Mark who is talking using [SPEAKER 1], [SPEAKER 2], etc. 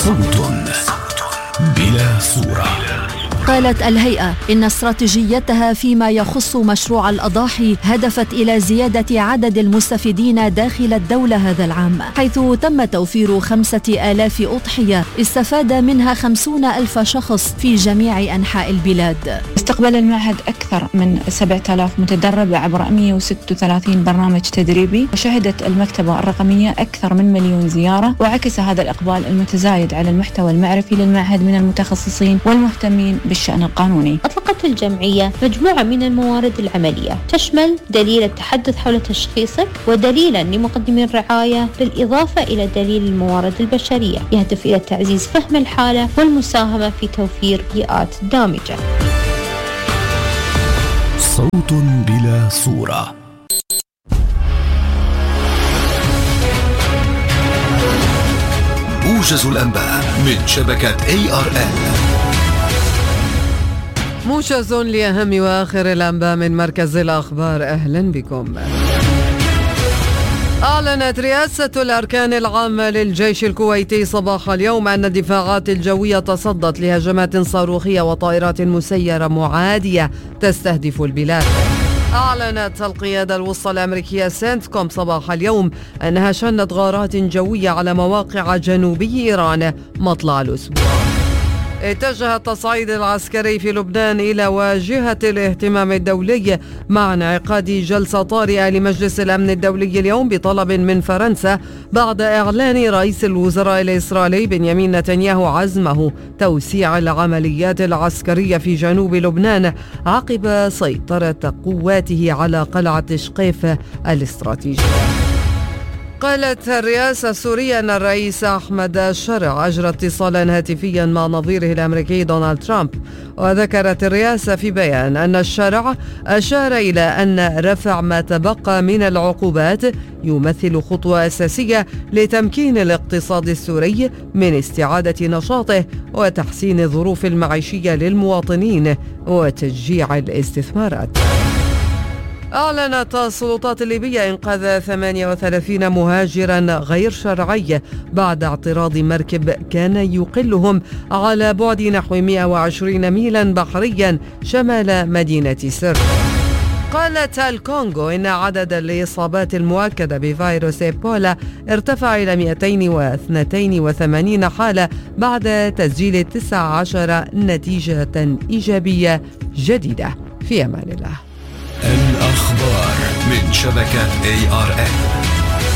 [SPEAKER 1] صوت بلا صورة.
[SPEAKER 2] قالت الهيئة إن استراتيجيتها فيما يخص مشروع الأضاحي هدفت إلى زيادة عدد المستفيدين داخل الدولة هذا العام، حيث تم توفير 5000 أضحية استفاد منها 50,000 شخص في جميع أنحاء البلاد.
[SPEAKER 3] استقبل المعهد أكثر من 7000 متدرب عبر 136 برنامج تدريبي، وشهدت المكتبة الرقمية أكثر من 1,000,000 زيارة، وعكس هذا الإقبال المتزايد على المحتوى المعرفي للمعهد من المتخصصين والمهتمين بالشأن القانوني.
[SPEAKER 4] أطلقت الجمعية مجموعة من الموارد العملية تشمل دليل التحدث حول تشخيصك ودليلا لمقدمي الرعاية، بالإضافة إلى دليل الموارد البشرية، يهدف إلى تعزيز فهم الحالة والمساهمة في توفير بيئات دامجة.
[SPEAKER 1] صوت بلا صورة. موجز الأنباء من شبكة ARN.
[SPEAKER 5] موجز لأهم وآخر الأنباء من مركز الأخبار. أهلا بكم. أعلنت رئاسة الأركان العامة للجيش الكويتي صباح اليوم أن الدفاعات الجوية تصدت لهجمات صاروخية وطائرات مسيرة معادية تستهدف البلاد. أعلنت القيادة الوسطى الأمريكية سنتكوم صباح اليوم أنها شنت غارات جوية على مواقع جنوبي إيران مطلع الأسبوع. اتجه التصعيد العسكري في لبنان إلى واجهة الاهتمام الدولي مع انعقاد جلسة طارئة لمجلس الأمن الدولي اليوم بطلب من فرنسا بعد إعلان رئيس الوزراء الإسرائيلي بنيامين نتنياهو عزمه توسيع العمليات العسكرية في جنوب لبنان عقب سيطرة قواته على قلعة شقيف الاستراتيجية. قالت الرئاسة السورية أن الرئيس أحمد الشرع أجرى اتصالا هاتفيا مع نظيره الأمريكي دونالد ترامب، وذكرت الرئاسة في بيان أن الشرع أشار إلى أن رفع ما تبقى من العقوبات يمثل خطوة أساسية لتمكين الاقتصاد السوري من استعادة نشاطه وتحسين الظروف المعيشية للمواطنين وتشجيع الاستثمارات. أعلنت السلطات الليبية إنقاذ 38 مهاجرا غير شرعي بعد اعتراض مركب كان يقلهم على بعد نحو 120 ميلا بحريا شمال مدينة سرت. قالت الكونغو إن عدد الإصابات المؤكدة بفيروس إيبولا ارتفع إلى 282 حالة بعد تسجيل 19 نتيجة إيجابية جديدة. في أمان الله.
[SPEAKER 1] الأخبار من شبكة ARN.